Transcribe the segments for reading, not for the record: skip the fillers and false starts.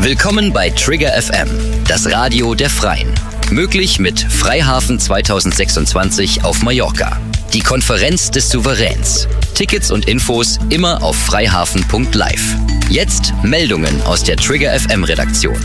Willkommen bei Trigger FM, das Radio der Freien. Möglich mit Freihafen 2026 auf Mallorca. Die Konferenz des Souveräns. Tickets und Infos immer auf freihafen.live. Jetzt Meldungen aus der Trigger FM Redaktion.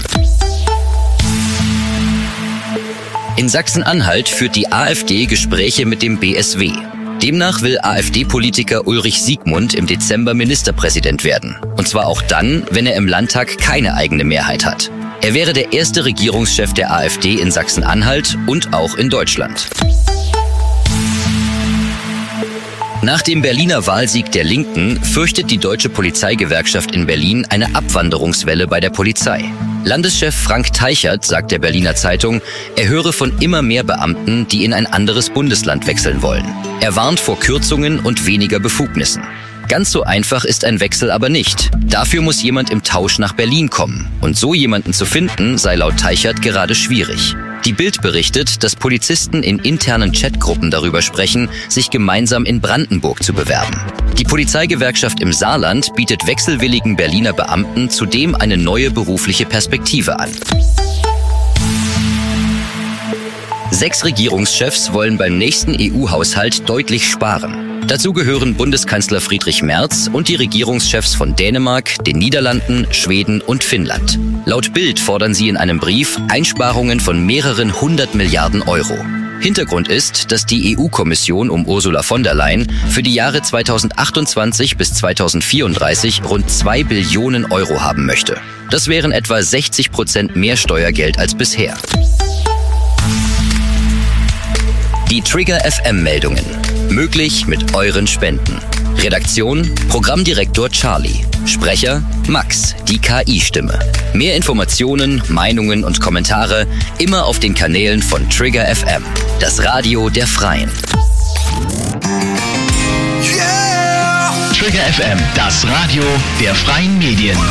In Sachsen-Anhalt führt die AfD Gespräche mit dem BSW. Demnach will AfD-Politiker Ulrich Siegmund im Dezember Ministerpräsident werden. Und zwar auch dann, wenn er im Landtag keine eigene Mehrheit hat. Er wäre der erste Regierungschef der AfD in Sachsen-Anhalt und auch in Deutschland. Nach dem Berliner Wahlsieg der Linken fürchtet die Deutsche Polizeigewerkschaft in Berlin eine Abwanderungswelle bei der Polizei. Landeschef Frank Teichert sagt der Berliner Zeitung, er höre von immer mehr Beamten, die in ein anderes Bundesland wechseln wollen. Er warnt vor Kürzungen und weniger Befugnissen. Ganz so einfach ist ein Wechsel aber nicht. Dafür muss jemand im Tausch nach Berlin kommen. Und so jemanden zu finden, sei laut Teichert gerade schwierig. Die Bild berichtet, dass Polizisten in internen Chatgruppen darüber sprechen, sich gemeinsam in Brandenburg zu bewerben. Die Polizeigewerkschaft im Saarland bietet wechselwilligen Berliner Beamten zudem eine neue berufliche Perspektive an. 6 Regierungschefs wollen beim nächsten EU-Haushalt deutlich sparen. Dazu gehören Bundeskanzler Friedrich Merz und die Regierungschefs von Dänemark, den Niederlanden, Schweden und Finnland. Laut Bild fordern sie in einem Brief Einsparungen von mehreren 100 Milliarden Euro. Hintergrund ist, dass die EU-Kommission um Ursula von der Leyen für die Jahre 2028 bis 2034 rund 2 Billionen Euro haben möchte. Das wären etwa 60% mehr Steuergeld als bisher. Die Trigger FM-Meldungen. Möglich mit euren Spenden. Redaktion: Programmdirektor Charlie. Sprecher: Max, die KI-Stimme. Mehr Informationen, Meinungen und Kommentare immer auf den Kanälen von Trigger FM, das Radio der Freien. Yeah! Trigger FM, das Radio der freien Medien.